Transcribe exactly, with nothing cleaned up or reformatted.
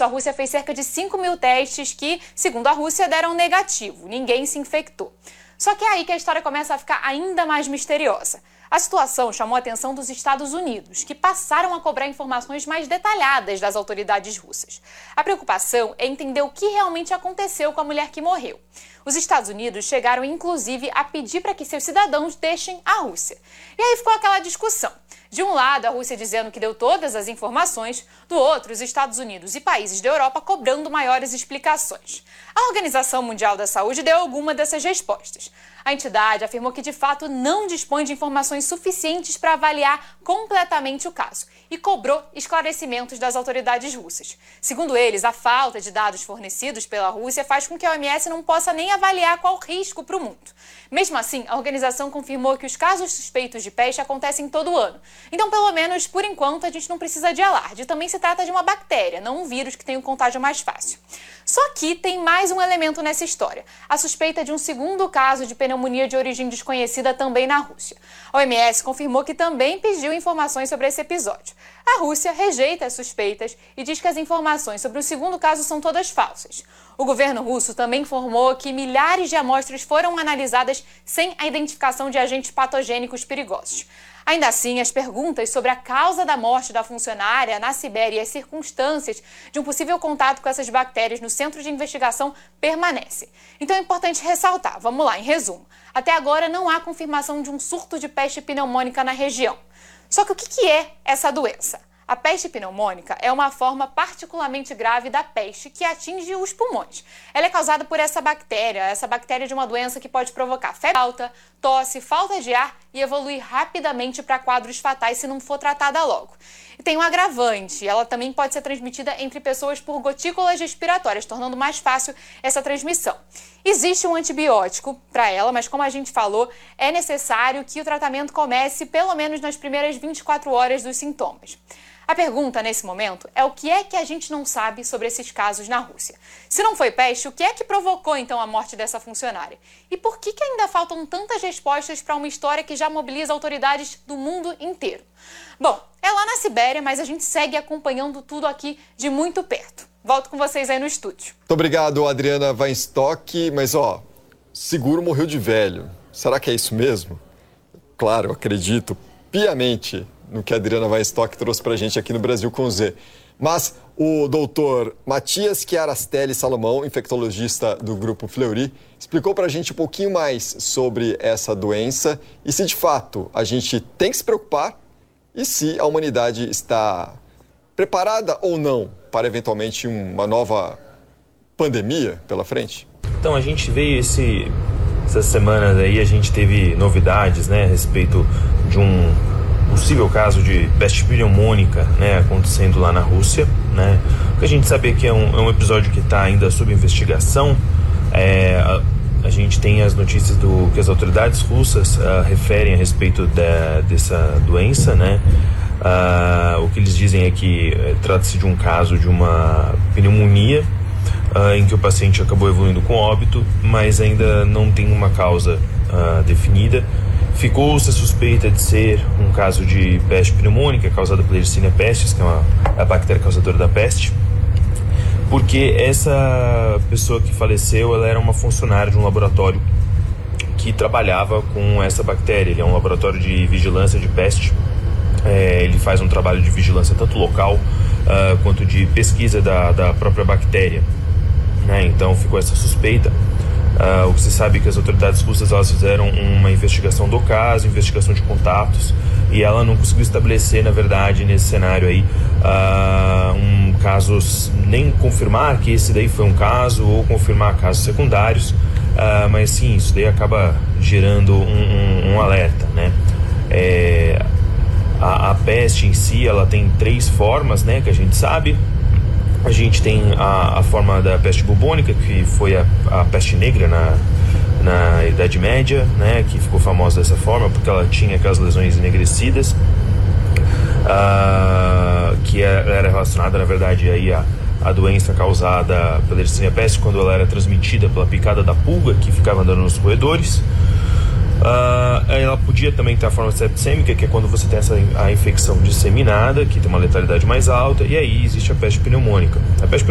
a Rússia fez cerca de cinco mil testes que, segundo a Rússia, deram negativo. Ninguém se infectou. Só que é aí que a história começa a ficar ainda mais misteriosa. A situação chamou a atenção dos Estados Unidos, que passaram a cobrar informações mais detalhadas das autoridades russas. A preocupação é entender o que realmente aconteceu com a mulher que morreu. Os Estados Unidos chegaram, inclusive, a pedir para que seus cidadãos deixem a Rússia. E aí ficou aquela discussão. De um lado, a Rússia dizendo que deu todas as informações, do outro, os Estados Unidos e países da Europa cobrando maiores explicações. A Organização Mundial da Saúde deu alguma dessas respostas. A entidade afirmou que, de fato, não dispõe de informações suficientes para avaliar completamente o caso e cobrou esclarecimentos das autoridades russas. Segundo eles, a falta de dados fornecidos pela Rússia faz com que a O M S não possa nem avaliar qual o risco para o mundo. Mesmo assim, a organização confirmou que os casos suspeitos de peste acontecem todo ano. Então, pelo menos, por enquanto, a gente não precisa de alarde. Também se trata de uma bactéria, não um vírus que tem um contágio mais fácil. Só que tem mais um elemento nessa história. A suspeita de um segundo caso de pneumonia de origem desconhecida também na Rússia. A O M S confirmou que também pediu informações sobre esse episódio. A Rússia rejeita as suspeitas e diz que as informações sobre o segundo caso são todas falsas. O governo russo também informou que milhares de amostras foram analisadas sem a identificação de agentes patogênicos perigosos. Ainda assim, as perguntas sobre a causa da morte da funcionária na Sibéria e as circunstâncias de um possível contato com essas bactérias no centro de investigação permanecem. Então é importante ressaltar, vamos lá, em resumo. Até agora não há confirmação de um surto de peste pneumônica na região. Só que o que é essa doença? A peste pneumônica é uma forma particularmente grave da peste que atinge os pulmões. Ela é causada por essa bactéria, essa bactéria de uma doença que pode provocar febre alta, tosse, falta de ar e evoluir rapidamente para quadros fatais se não for tratada logo. E tem um agravante, ela também pode ser transmitida entre pessoas por gotículas respiratórias, tornando mais fácil essa transmissão. Existe um antibiótico para ela, mas como a gente falou, é necessário que o tratamento comece pelo menos nas primeiras vinte e quatro horas dos sintomas. A pergunta, nesse momento, é o que é que a gente não sabe sobre esses casos na Rússia. Se não foi peste, o que é que provocou, então, a morte dessa funcionária? E por que que ainda faltam tantas respostas para uma história que já mobiliza autoridades do mundo inteiro? Bom, é lá na Sibéria, mas a gente segue acompanhando tudo aqui de muito perto. Volto com vocês aí no estúdio. Muito obrigado, Adriana Weinstock. Mas, ó, seguro morreu de velho. Será que é isso mesmo? Claro, eu acredito piamente no que a Adriana Weinstock trouxe para a gente aqui no Brasil com Z. Mas o doutor Matias Chiarastelli Salomão, infectologista do Grupo Fleury, explicou para a gente um pouquinho mais sobre essa doença e se de fato a gente tem que se preocupar e se a humanidade está preparada ou não para eventualmente uma nova pandemia pela frente. Então a gente veio esse, essas semanas aí, a gente teve novidades, né, a respeito de um possível caso de peste pneumônica, né, acontecendo lá na Rússia, né? O que a gente sabe é que é um, é um episódio que está ainda sob investigação. É, a, a gente tem as notícias do que as autoridades russas uh, referem a respeito da, dessa doença, né? Uh, o que eles dizem é que uh, trata-se de um caso de uma pneumonia uh, em que o paciente acabou evoluindo com óbito, mas ainda não tem uma causa uh, definida. Ficou-se a suspeita de ser um caso de peste pneumônica causada pela Yersinia pestis, que é uma, a bactéria causadora da peste, porque essa pessoa que faleceu, ela era uma funcionária de um laboratório que trabalhava com essa bactéria. Ele é um laboratório de vigilância de peste, é, ele faz um trabalho de vigilância tanto local uh, quanto de pesquisa da, da própria bactéria, né? Então ficou essa suspeita. Uh, o que se sabe é que as autoridades russas elas fizeram uma investigação do caso, investigação de contatos, e ela não conseguiu estabelecer, na verdade, nesse cenário aí, uh, um caso, nem confirmar que esse daí foi um caso ou confirmar casos secundários, uh, mas sim, isso daí acaba gerando um, um, um alerta, né? É, a, a peste em si, ela tem três formas, né, que a gente sabe. A gente tem a, a forma da peste bubônica, que foi a, a peste negra na, na Idade Média, né, que ficou famosa dessa forma, porque ela tinha aquelas lesões enegrecidas, uh, que era relacionada, na verdade, aí a, a doença causada pela Yersinia pestis, quando ela era transmitida pela picada da pulga, que ficava andando nos roedores. Uh, ela podia também ter a forma septicêmica, que é quando você tem essa, a infecção disseminada, que tem uma letalidade mais alta, e aí existe a peste pneumônica. A peste